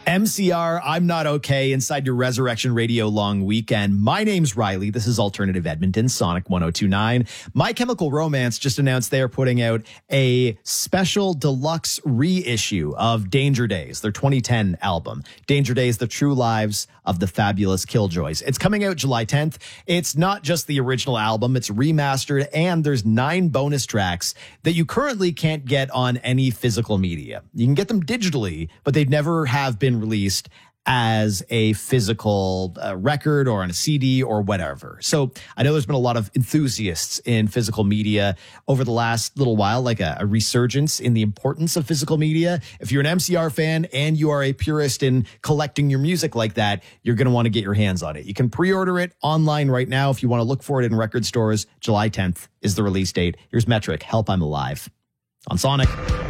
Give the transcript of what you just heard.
MCR, I'm Not Okay, inside your Resurrection Radio long weekend. My name's Riley. This is Alternative Edmonton, Sonic 1029. My Chemical Romance just announced they are putting out a special deluxe reissue of Danger Days, their 2010 album. Danger Days, The True Lives of the Fabulous Killjoys. It's coming out July 10th. It's not just the original album, it's remastered, and there's 9 bonus tracks that you currently can't get on any physical media. You can get them digitally, but they've never have been released as a physical record or on a CD or whatever. So I know there's been a lot of enthusiasts in physical media over the last little while, like a resurgence in the importance of physical media. If you're an MCR fan and you are a purist in collecting your music like that, you're going to want to get your hands on it. You can pre-order it online right now. If you want to look for it in record stores, July 10th is the release date. Here's Metric, Help I'm Alive on Sonic.